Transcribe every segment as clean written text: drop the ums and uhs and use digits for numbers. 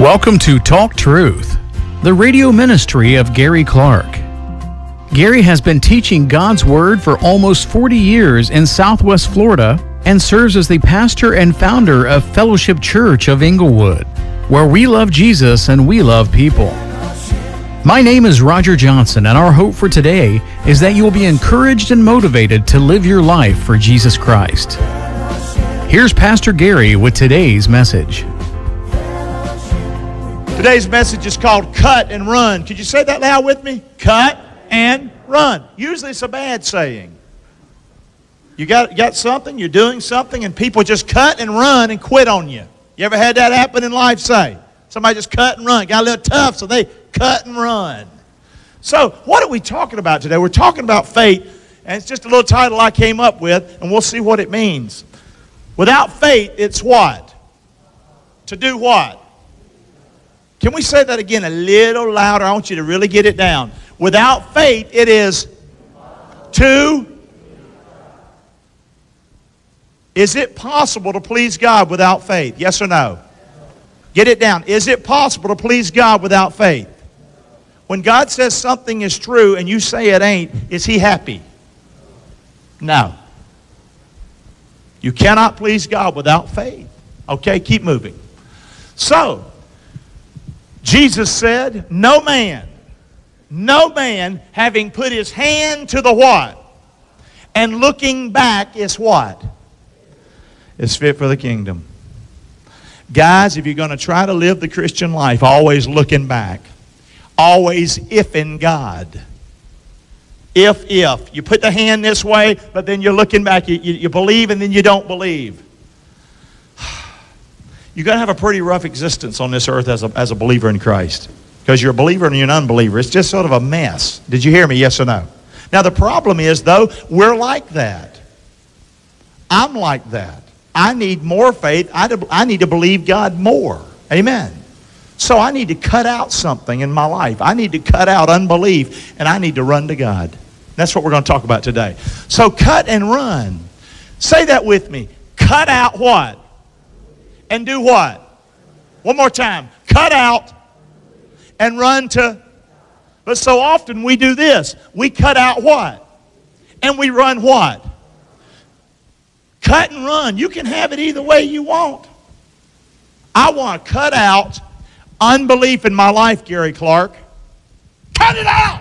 Welcome to Talk Truth, the radio ministry of Gary Clark. Gary has been teaching God's Word for almost 40 years in Southwest Florida and serves as the pastor and founder of Fellowship Church of Inglewood, where we love Jesus and we love people. My name is Roger Johnson, and our hope for today is that you will be encouraged and motivated to live your life for Jesus Christ. Here's Pastor Gary with today's message. Today's message is called Cut and Run. Could you say that loud with me? Cut and run. Usually it's a bad saying. You got something, you're doing something, and people just cut and run and quit on you. You ever had that happen in life, say? Somebody just cut and run. Got a little tough, so they cut and run. So what are we talking about today? We're talking about faith, and it's just a little title I came up with, and we'll see what it means. Without faith, it's what? To do what? Can we say that again a little louder? I want you to really get it down. Without faith, it is to... Is it possible to please God without faith? Yes or no? Get it down. Is it possible to please God without faith? When God says something is true and you say it ain't, is He happy? No. You cannot please God without faith. Okay, keep moving. So, Jesus said, no man having put his hand to the what? And looking back is what? Is fit for the kingdom. Guys, if you're going to try to live the Christian life, always looking back. Always ifing God. If. You put the hand this way, but then you're looking back. You believe and then you don't believe. You're going to have a pretty rough existence on this earth as a believer in Christ. Because you're a believer and you're an unbeliever. It's just sort of a mess. Did you hear me? Yes or no? Now the problem is, though, we're like that. I'm like that. I need more faith. I need to believe God more. Amen. So I need to cut out something in my life. I need to cut out unbelief, and I need to run to God. That's what we're going to talk about today. So cut and run. Say that with me. Cut out what? And do what? One more time. Cut out and run to... But so often we do this. We cut out what? And we run what? Cut and run. You can have it either way you want. I want to cut out unbelief in my life, Gary Clark. Cut it out.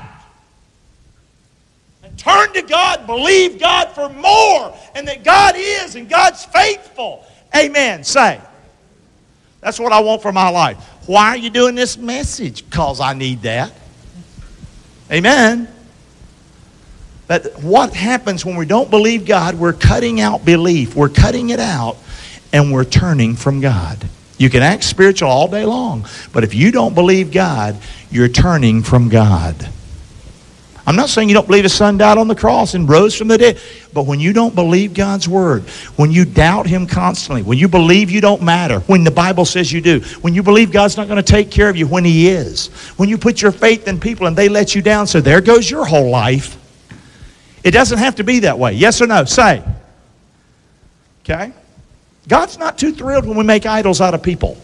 And turn to God. Believe God for more. And that God is and God's faithful. Amen. Say. That's what I want for my life. Why are you doing this message? Because I need that. Amen. But what happens when we don't believe God? We're cutting out belief. We're cutting it out, and we're turning from God. You can act spiritual all day long, but if you don't believe God, you're turning from God. I'm not saying you don't believe His Son died on the cross and rose from the dead, but when you don't believe God's Word, when you doubt Him constantly, when you believe you don't matter, when the Bible says you do, when you believe God's not going to take care of you when He is, when you put your faith in people and they let you down, so there goes your whole life. It doesn't have to be that way. Yes or no? Say. Okay? God's not too thrilled when we make idols out of people.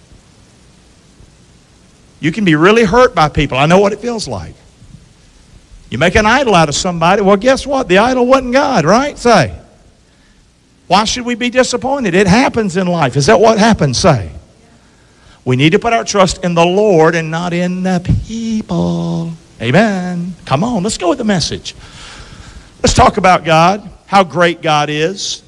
You can be really hurt by people. I know what it feels like. You make an idol out of somebody, well, guess what? The idol wasn't God, right? Say. Why should we be disappointed? It happens in life. Is that what happens? Say. We need to put our trust in the Lord and not in the people. Amen. Come on, let's go with the message. Let's talk about God, how great God is,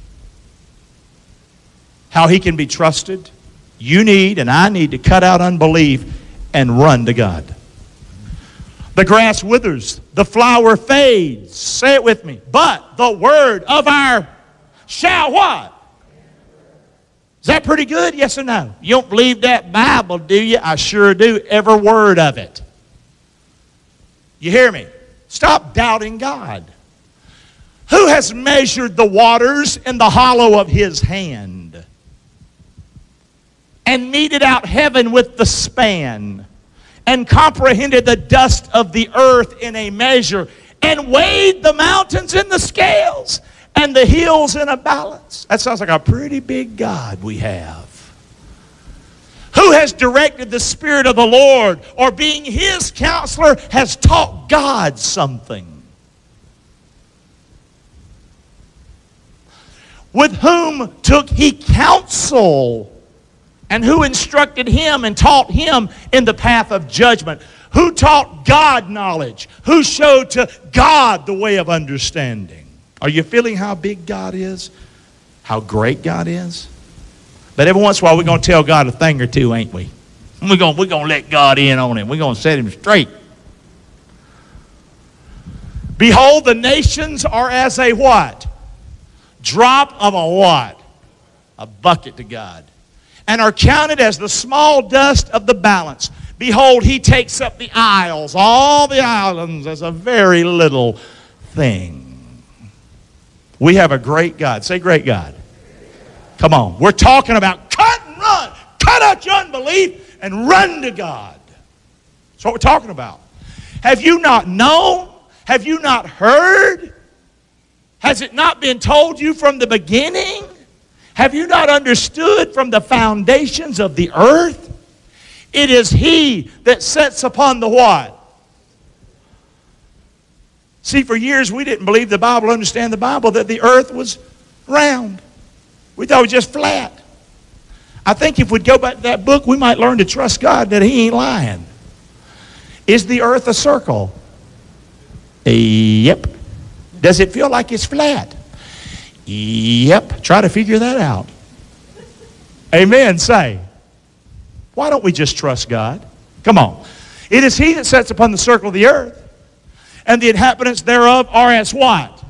how He can be trusted. You need and I need to cut out unbelief and run to God. The grass withers, the flower fades. Say it with me. But the word of our shall what? Is that pretty good? Yes or no? You don't believe that Bible, do you? I sure do. Every word of it. You hear me? Stop doubting God. Who has measured the waters in the hollow of His hand and meted out heaven with the span and comprehended the dust of the earth in a measure and weighed the mountains in the scales and the hills in a balance? That sounds like a pretty big God we have. Who has directed the Spirit of the Lord, or being His counselor has taught God something? With whom took He counsel? And who instructed him and taught him in the path of judgment? Who taught God knowledge? Who showed to God the way of understanding? Are you feeling how big God is? How great God is? But every once in a while we're going to tell God a thing or two, ain't we? We're going to let God in on him. We're going to set him straight. Behold, the nations are as a what? Drop of a what? A bucket to God. And are counted as the small dust of the balance. Behold, He takes up the isles, all the islands, as a very little thing. We have a great God. Say great God. Come on. We're talking about cut and run. Cut out your unbelief and run to God. That's what we're talking about. Have you not known? Have you not heard? Has it not been told you from the beginning? Have you not understood from the foundations of the earth? It is He that sits upon the what? See, for years we didn't believe the Bible, understand the Bible, that the earth was round. We thought it was just flat. I think if we'd go back to that book, we might learn to trust God that He ain't lying. Is the earth a circle? Yep. Does it feel like it's flat? Yep. Try to figure that out. Amen. Say. Why don't we just trust God? Come on. It is He that sits upon the circle of the earth, and the inhabitants thereof are as what?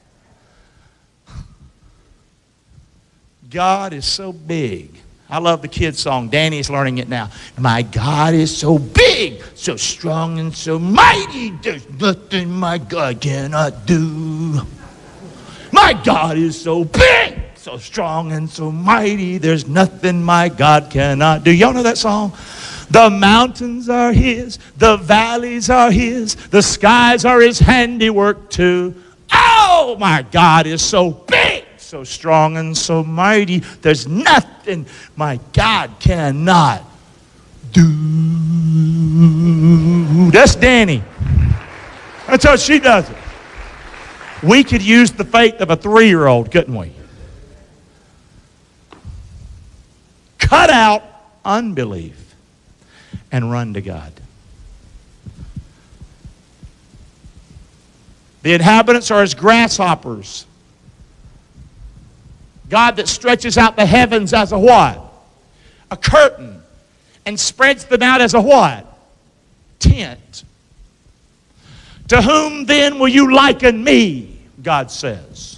God is so big. I love the kids' song. Danny's learning it now. My God is so big, so strong, and so mighty. There's nothing my God cannot do. My God is so big, so strong, and so mighty. There's nothing my God cannot do. Y'all know that song? The mountains are His. The valleys are His. The skies are His handiwork too. Oh, my God is so big, so strong, and so mighty. There's nothing my God cannot do. That's Danny. That's how she does it. We could use the faith of a 3-year-old, couldn't we? Cut out unbelief and run to God. The inhabitants are as grasshoppers. God that stretches out the heavens as a what? A curtain. And spreads them out as a what? Tent. To whom then will you liken me? God says.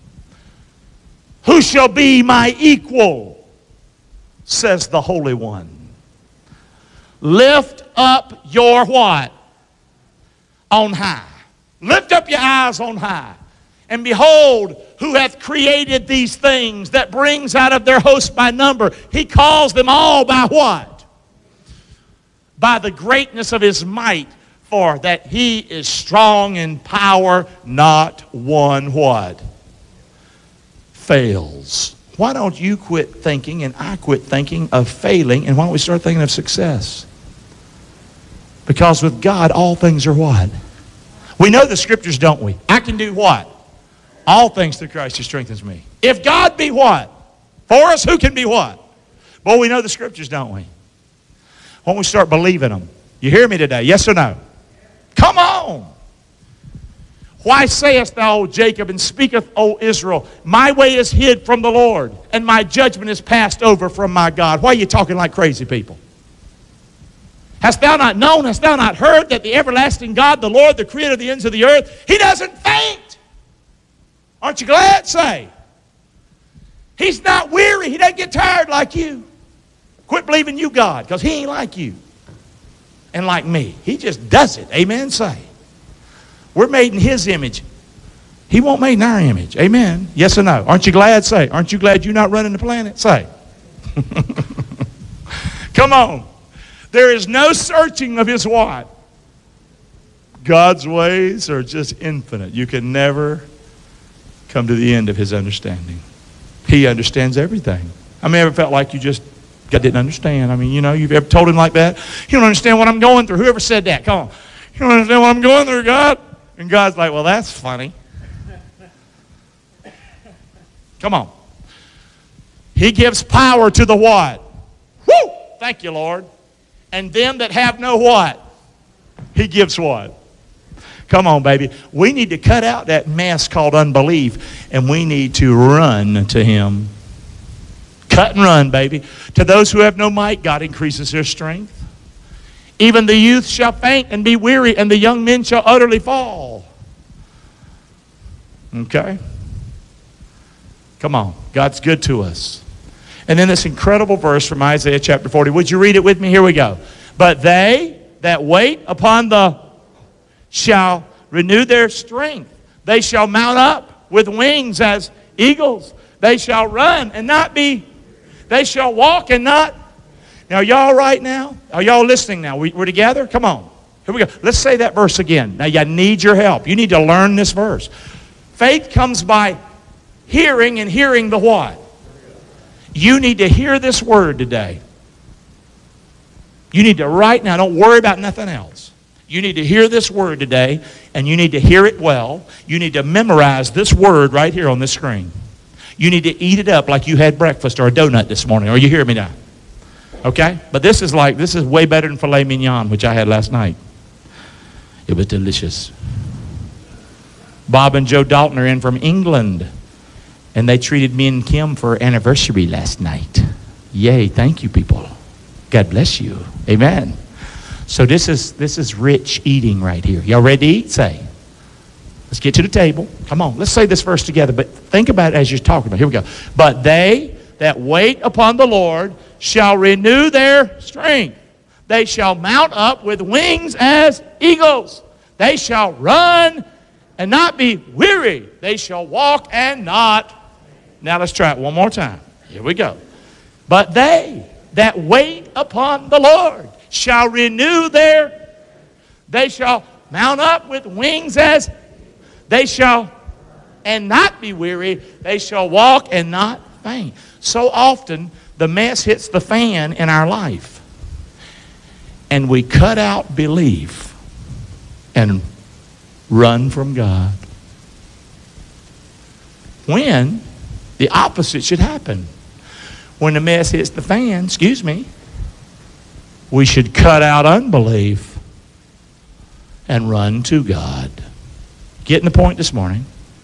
Who shall be my equal? Says the Holy One. Lift up your what? On high. Lift up your eyes on high. And behold, who hath created these things, that brings out of their host by number. He calls them all by what? By the greatness of His might. For that He is strong in power, not one what? Fails. Why don't you quit thinking and I quit thinking of failing, and why don't we start thinking of success? Because with God, all things are what? We know the Scriptures, don't we? I can do what? All things through Christ who strengthens me. If God be what? For us, who can be what? Boy, we know the Scriptures, don't we? Why don't we start believing them? You hear me today? Yes or no? Come on. Why sayest thou, O Jacob, and speaketh, O Israel, my way is hid from the Lord, and my judgment is passed over from my God? Why are you talking like crazy people? Hast thou not known, hast thou not heard that the everlasting God, the Lord, the creator of the ends of the earth, He doesn't faint? Aren't you glad? Say. He's not weary. He doesn't get tired like you. Quit believing you God, because He ain't like you and like me. He just does it. Amen. Say. We're made in His image. He won't made in our image. Amen. Yes or no? Aren't you glad? Say. Aren't you glad you're not running the planet? Say. Come on. There is no searching of His what? God's ways are just infinite. You can never come to the end of His understanding. He understands everything. I mean, ever felt like you just God didn't understand. I mean, you know, you've ever told him like that? You don't understand what I'm going through. Whoever said that? Come on. You don't understand what I'm going through, God? And God's like, well, that's funny. Come on. He gives power to the what? Woo! Thank you, Lord. And them that have no what? He gives what? Come on, baby. We need to cut out that mess called unbelief, and we need to run to him. Cut and run, baby. To those who have no might, God increases their strength. Even the youth shall faint and be weary, and the young men shall utterly fall. Okay? Come on. God's good to us. And then this incredible verse from Isaiah chapter 40. Would you read it with me? Here we go. But they that wait upon the shall renew their strength. They shall mount up with wings as eagles. They shall run and not be. They shall walk and not. Now, are y'all right now? Are y'all listening now? We're together? Come on. Here we go. Let's say that verse again. Now, you need your help. You need to learn this verse. Faith comes by hearing, and hearing the what? You need to hear this word today. You need to right now, don't worry about nothing else. You need to hear this word today, and you need to hear it well. You need to memorize this word right here on this screen. You need to eat it up like you had breakfast or a donut this morning. Are you hearing me now? Okay? But this is way better than filet mignon, which I had last night. It was delicious. Bob and Joe Dalton are in from England, and they treated me and Kim for our anniversary last night. Yay, thank you, people. God bless you. Amen. So this is rich eating right here. Y'all ready to eat? Say. Let's get to the table. Come on, let's say this verse together, but think about it as you're talking about. Here we go. But they that wait upon the Lord shall renew their strength. They shall mount up with wings as eagles. They shall run and not be weary. They shall walk and not. Now let's try it one more time. Here we go. But they that wait upon the Lord shall renew their. They shall mount up with wings as. They shall and not be weary. They shall walk and not faint. So often the mess hits the fan in our life, and we cut out belief and run from God, when the opposite should happen. When the mess hits the fan, we should cut out unbelief and run to God. Getting the point this morning?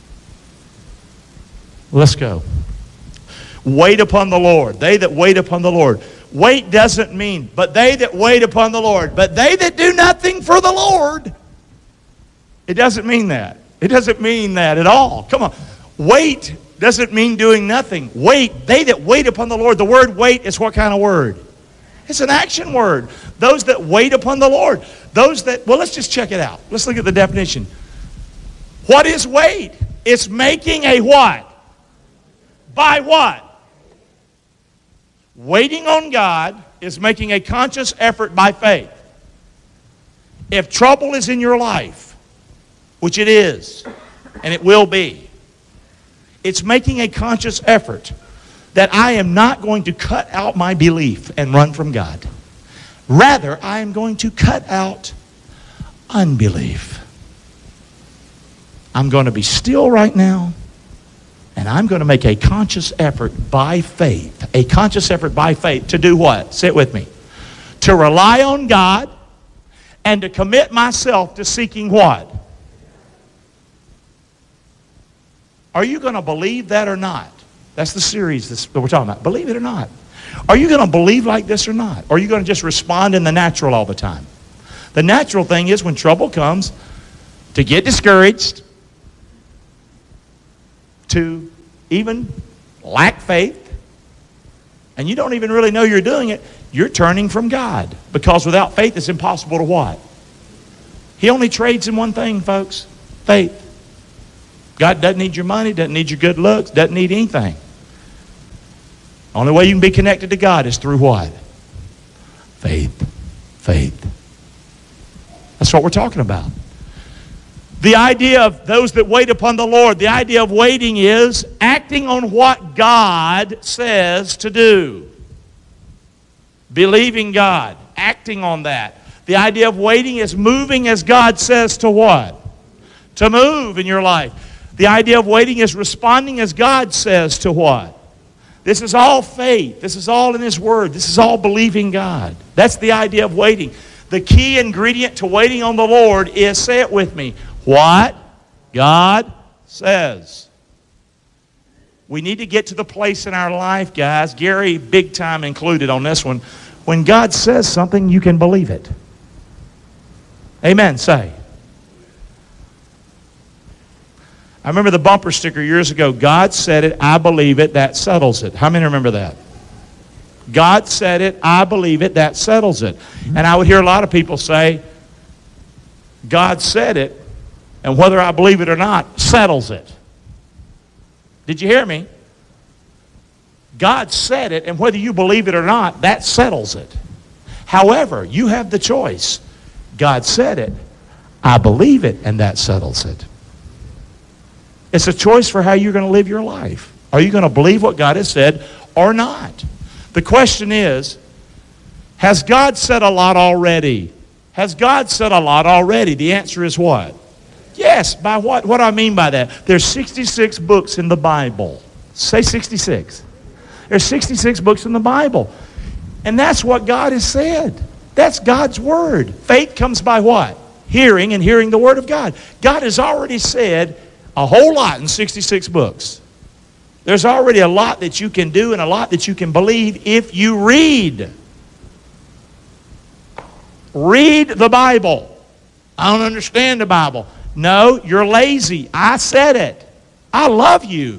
Let's go. Wait upon the Lord. They that wait upon the Lord. Wait doesn't mean, but they that wait upon the Lord. But they that do nothing for the Lord. It doesn't mean that. It doesn't mean that at all. Come on. Wait doesn't mean doing nothing. Wait. They that wait upon the Lord. The word wait is what kind of word? It's an action word. Those that wait upon the Lord. Those that, well, let's just check it out. Let's look at the definition. What is wait? It's making a what? By what? Waiting on God is making a conscious effort by faith. If trouble is in your life, which it is, and it will be, it's making a conscious effort that I am not going to cut out my belief and run from God. Rather, I am going to cut out unbelief. I'm going to be still right now, and I'm going to make a conscious effort by faith. A conscious effort by faith to do what? Say it with me. To rely on God and to commit myself to seeking what? Are you going to believe that or not? That's the series that we're talking about. Believe it or not. Are you going to believe like this or not? Or are you going to just respond in the natural all the time? The natural thing is when trouble comes, to get discouraged, to even lack faith, and you don't even really know you're doing it, you're turning from God. Because without faith, it's impossible to what? He only trades in one thing, folks. Faith. God doesn't need your money, doesn't need your good looks, doesn't need anything. Only way you can be connected to God is through what? Faith. Faith. That's what we're talking about. The idea of those that wait upon the Lord, the idea of waiting is acting on what God says to do. Believing God, acting on that. The idea of waiting is moving as God says to what? To move in your life. The idea of waiting is responding as God says to what? This is all faith. This is all in His Word. This is all believing God. That's the idea of waiting. The key ingredient to waiting on the Lord is, say it with me, what God says. We need to get to the place in our life, guys, Gary big time included on this one, when God says something, you can believe it. Amen, say. I remember the bumper sticker years ago, God said it, I believe it, that settles it. How many remember that? God said it, I believe it, that settles it. And I would hear a lot of people say, God said it, and whether I believe it or not, settles it. Did you hear me? God said it, and whether you believe it or not, that settles it. However, you have the choice. God said it, I believe it, and that settles it. It's a choice for how you're going to live your life. Are you going to believe what God has said or not? The question is, has God said a lot already? Has God said a lot already? The answer is what? Yes. By what? What do I mean by that? There's 66 books in the Bible. Say 66. There's 66 books in the Bible. And that's what God has said. That's God's Word. Faith comes by what? Hearing, and hearing the Word of God. God has already said a whole lot in 66 books. There's already a lot that you can do and a lot that you can believe if you read. Read the Bible. I don't understand the Bible. No, you're lazy. I said it. I love you.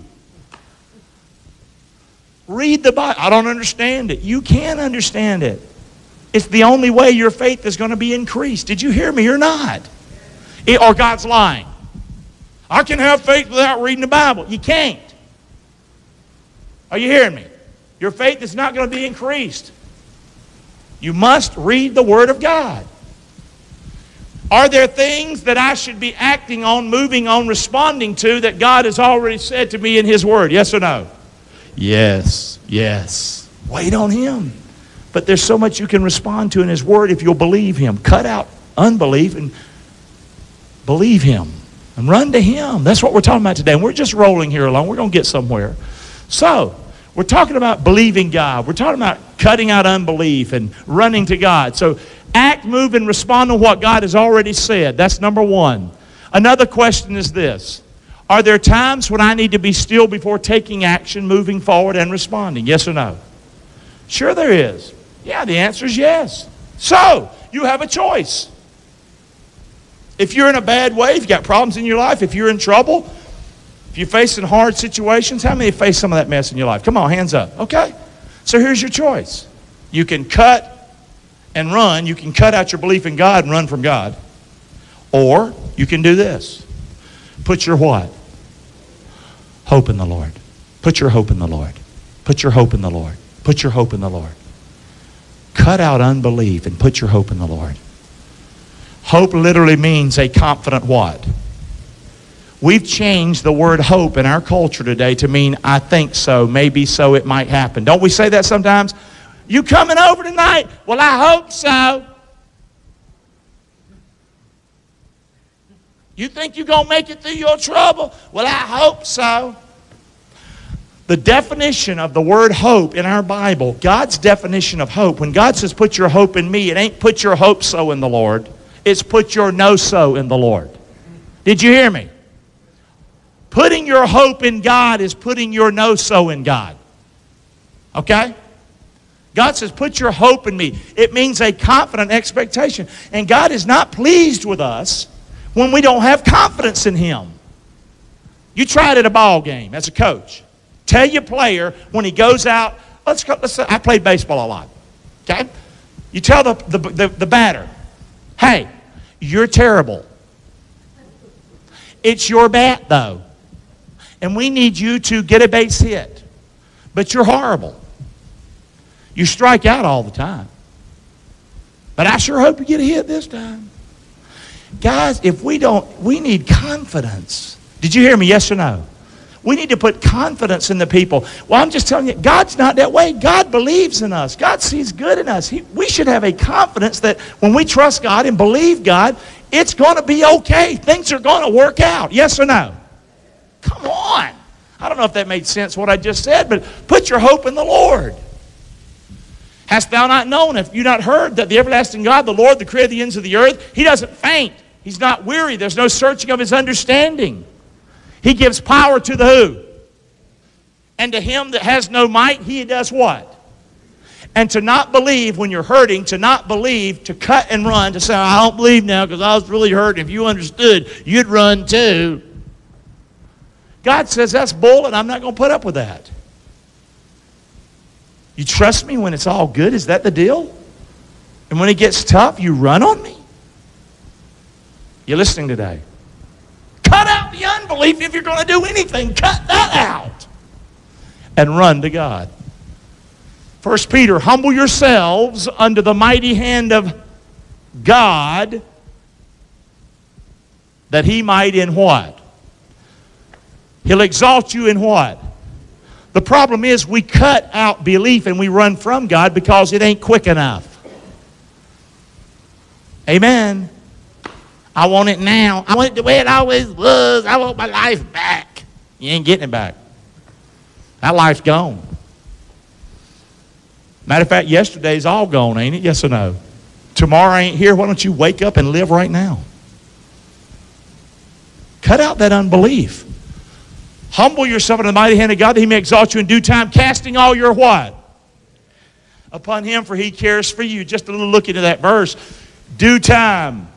Read the Bible. I don't understand it. You can understand it. It's the only way your faith is going to be increased. Did you hear me or not? Or God's lying. I can have faith without reading the Bible. You can't. Are you hearing me? Your faith is not going to be increased. You must read the Word of God. Are there things that I should be acting on, moving on, responding to that God has already said to me in His Word? Yes or no? Yes, yes. Wait on Him. But there's so much you can respond to in His Word if you'll believe Him. Cut out unbelief and believe Him. And run to Him. That's what we're talking about today. And we're just rolling here along. We're going to get somewhere. So, we're talking about believing God. We're talking about cutting out unbelief and running to God. So, act, move, and respond to what God has already said. That's number one. Another question is this. Are there times when I need to be still before taking action, moving forward, and responding? Yes or no? Sure there is. Yeah, the answer is yes. So, you have a choice. If you're in a bad way, if you've got problems in your life, if you're in trouble, if you're facing hard situations, how many have faced some of that mess in your life? Come on, hands up. Okay. So here's your choice. You can cut and run. You can cut out your belief in God and run from God. Or you can do this. Put your what? Hope in the Lord. Put your hope in the Lord. Put your hope in the Lord. Put your hope in the Lord. Cut out unbelief and put your hope in the Lord. Hope literally means a confident what? We've changed the word hope in our culture today to mean I think so, maybe so, it might happen. Don't we say that sometimes? You coming over tonight? Well, I hope so. You think you're going to make it through your trouble? Well, I hope so. The definition of the word hope in our Bible, God's definition of hope, when God says put your hope in me, it ain't put your hope so in the Lord. It's put your no-so in the Lord. Did you hear me? Putting your hope in God is putting your no-so in God. Okay? God says, put your hope in me. It means a confident expectation. And God is not pleased with us when we don't have confidence in Him. You try it at a ball game as a coach. Tell your player when he goes out, let's say, I played baseball a lot. Okay? You tell the batter, hey, you're terrible. It's your bat, though. And we need you to get a base hit. But you're horrible. You strike out all the time. But I sure hope you get a hit this time. Guys, if we don't, we need confidence. Did you hear me? Yes or no? We need to put confidence in the people. Well, I'm just telling you, God's not that way. God believes in us. God sees good in us. We should have a confidence that when we trust God and believe God, it's going to be okay. Things are going to work out. Yes or no? Come on. I don't know if that made sense what I just said, but put your hope in the Lord. Hast thou not known, have you not heard, that the everlasting God, the Lord, the creator of the ends of the earth, he doesn't faint. He's not weary. There's no searching of his understanding. He gives power to the who? And to him that has no might, he does what? And to not believe when you're hurting, to not believe, to cut and run, to say, I don't believe now because I was really hurting. If you understood, you'd run too. God says that's bull, and I'm not going to put up with that. You trust me when it's all good? Is that the deal? And when it gets tough, you run on me? You're listening today. Cut out the unbelief if you're going to do anything. Cut that out. And run to God. 1 Peter, humble yourselves under the mighty hand of God, that he might in what? He'll exalt you in what? The problem is we cut out belief and we run from God because it ain't quick enough. Amen. I want it now. I want it the way it always was. I want my life back. You ain't getting it back. That life's gone. Matter of fact, yesterday's all gone, ain't it? Yes or no? Tomorrow ain't here. Why don't you wake up and live right now? Cut out that unbelief. Humble yourself in the mighty hand of God, that he may exalt you in due time, casting all your what? Upon him, for he cares for you. Just a little look into that verse. Due time.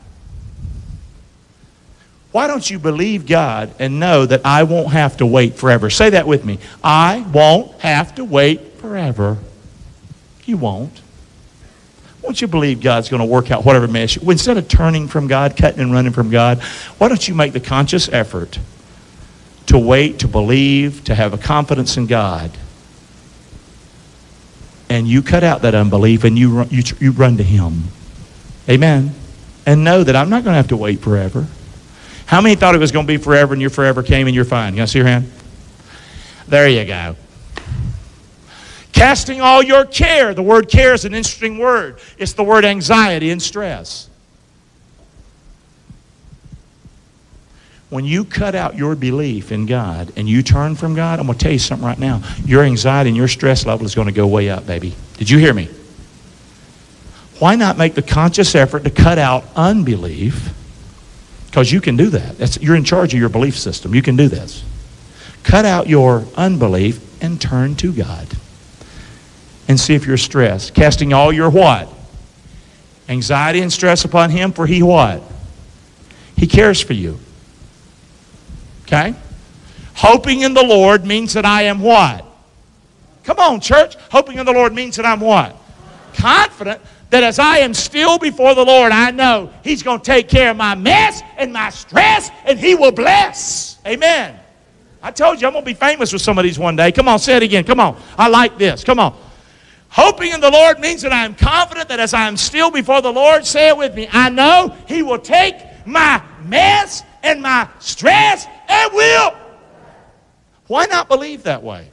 Why don't you believe God and know that I won't have to wait forever? Say that with me. I won't have to wait forever. You won't. Won't you believe God's going to work out whatever mess you... Instead of turning from God, cutting and running from God, why don't you make the conscious effort to wait, to believe, to have a confidence in God? And you cut out that unbelief and you run to him. Amen. And know that I'm not going to have to wait forever. How many thought it was going to be forever and your forever came and you're fine? Can I see your hand? There you go. Casting all your care. The word care is an interesting word. It's the word anxiety and stress. When you cut out your belief in God and you turn from God, I'm going to tell you something right now. Your anxiety and your stress level is going to go way up, baby. Did you hear me? Why not make the conscious effort to cut out unbelief? Because you can do that. You're in charge of your belief system. You can do this. Cut out your unbelief and turn to God. And see if you're stressed. Casting all your what? Anxiety and stress upon him, for he what? He cares for you. Okay? Hoping in the Lord means that I am what? Come on, church. Hoping in the Lord means that I'm what? Confident that as I am still before the Lord, I know he's going to take care of my mess and my stress, and he will bless. Amen. I told you I'm going to be famous with some of these one day. Come on, say it again. Come on. I like this. Come on. Hoping in the Lord means that I am confident that as I am still before the Lord, say it with me, I know he will take my mess and my stress and will. Why not believe that way?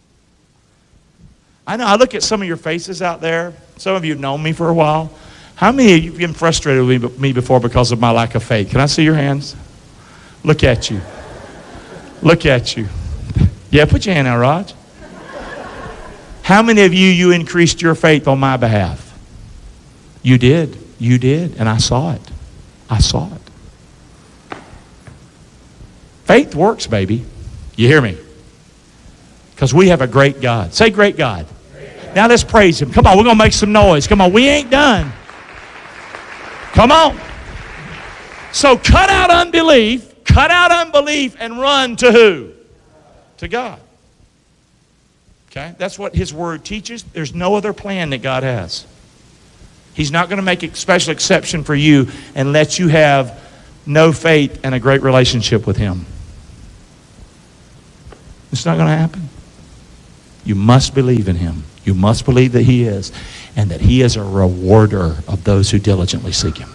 I know, I look at some of your faces out there. Some of you have known me for a while. How many of you have been frustrated with me before because of my lack of faith? Can I see your hands? Look at you. Look at you. Yeah, put your hand out, Raj. How many of you increased your faith on my behalf? You did. You did. And I saw it. I saw it. Faith works, baby. You hear me? Because we have a great God. Say great God. Now let's praise him. Come on, we're going to make some noise. Come on, we ain't done. Come on. So cut out unbelief and run to who? To God. Okay? That's what his word teaches. There's no other plan that God has. He's not going to make a special exception for you and let you have no faith and a great relationship with him. It's not going to happen. You must believe in him. You must believe that he is, and that he is a rewarder of those who diligently seek him.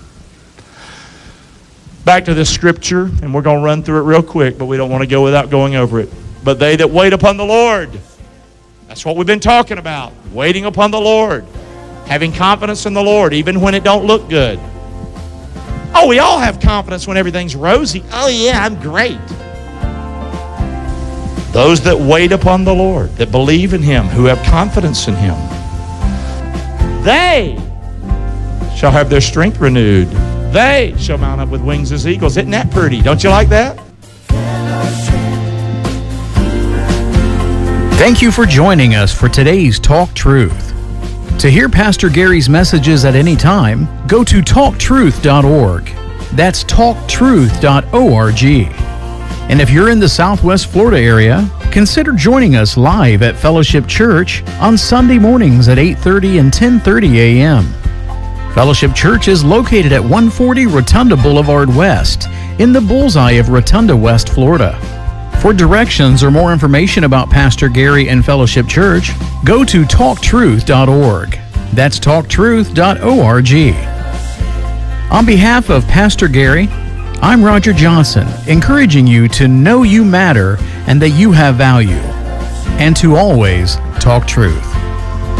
Back to this scripture, and we're going to run through it real quick, but we don't want to go without going over it. But they that wait upon the Lord. That's what we've been talking about. Waiting upon the Lord. Having confidence in the Lord, even when it don't look good. Oh, we all have confidence when everything's rosy. Oh, yeah, I'm great. Those that wait upon the Lord, that believe in Him, who have confidence in Him, they shall have their strength renewed. They shall mount up with wings as eagles. Isn't that pretty? Don't you like that? Thank you for joining us for today's Talk Truth. To hear Pastor Gary's messages at any time, go to talktruth.org. That's talktruth.org. And if you're in the Southwest Florida area, consider joining us live at Fellowship Church on Sunday mornings at 8:30 and 10:30 a.m. Fellowship Church is located at 140 Rotunda Boulevard West in the bullseye of Rotunda, West Florida. For directions or more information about Pastor Gary and Fellowship Church, go to talktruth.org. That's talktruth.org. On behalf of Pastor Gary, I'm Roger Johnson, encouraging you to know you matter and that you have value, and to always talk truth.